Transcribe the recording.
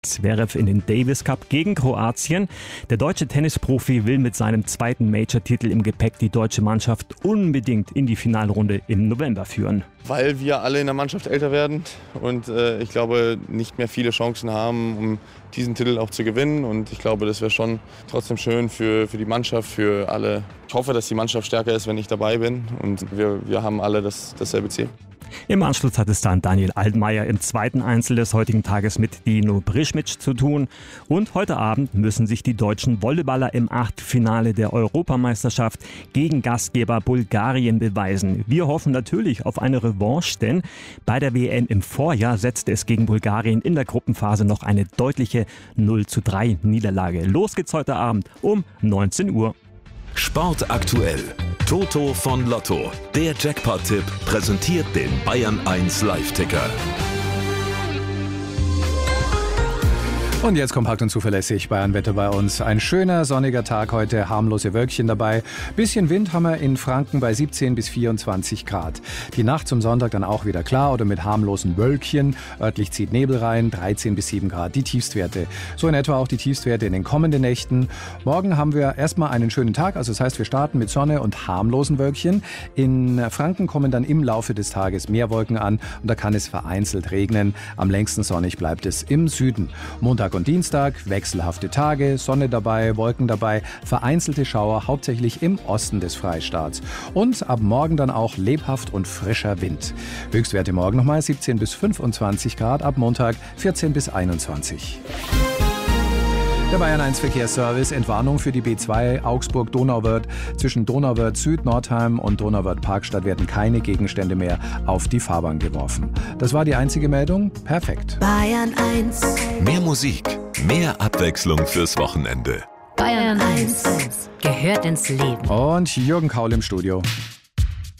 Zverev in den Davis Cup gegen Kroatien. Der deutsche Tennisprofi will mit seinem zweiten Major-Titel im Gepäck die deutsche Mannschaft unbedingt in die Finalrunde im November führen. Weil wir alle in der Mannschaft älter werden und ich glaube, nicht mehr viele Chancen haben, um diesen Titel auch zu gewinnen. Und ich glaube, das wäre schon trotzdem schön für die Mannschaft, für alle. Ich hoffe, dass die Mannschaft stärker ist, wenn ich dabei bin. Und wir haben alle dasselbe Ziel. Im Anschluss hat es dann Daniel Altmaier im zweiten Einzel des heutigen Tages mit Dino Brischmic zu tun. Und heute Abend müssen sich die deutschen Volleyballer im Achtelfinale der Europameisterschaft gegen Gastgeber Bulgarien beweisen. Wir hoffen natürlich auf eine Revanche, denn bei der WM im Vorjahr setzte es gegen Bulgarien in der Gruppenphase noch eine deutliche 0:3 Niederlage. Los geht's heute Abend um 19 Uhr. Sport aktuell. Toto von Lotto. Der Jackpot-Tipp präsentiert den Bayern 1 Live-Ticker. Und jetzt kompakt und zuverlässig Bayern-Wetter bei uns. Ein schöner sonniger Tag heute, harmlose Wölkchen dabei. Bisschen Wind haben wir in Franken bei 17 bis 24 Grad. Die Nacht zum Sonntag dann auch wieder klar oder mit harmlosen Wölkchen. Örtlich zieht Nebel rein, 13 bis 7 Grad die Tiefstwerte. So in etwa auch die Tiefstwerte in den kommenden Nächten. Morgen haben wir erstmal einen schönen Tag, also das heißt, wir starten mit Sonne und harmlosen Wölkchen. In Franken kommen dann im Laufe des Tages mehr Wolken an und da kann es vereinzelt regnen. Am längsten sonnig bleibt es im Süden. Montag und Dienstag, wechselhafte Tage, Sonne dabei, Wolken dabei, vereinzelte Schauer, hauptsächlich im Osten des Freistaats. Und ab morgen dann auch lebhaft und frischer Wind. Höchstwerte morgen nochmal 17 bis 25 Grad, ab Montag 14 bis 21. Der Bayern 1 Verkehrsservice, Entwarnung für die B2 Augsburg-Donauwörth. Zwischen Donauwörth Süd, Nordheim und Donauwörth Parkstadt werden keine Gegenstände mehr auf die Fahrbahn geworfen. Das war die einzige Meldung. Perfekt. Bayern 1. Mehr Musik, mehr Abwechslung fürs Wochenende. Bayern 1 gehört ins Leben. Und Jürgen Kaul im Studio.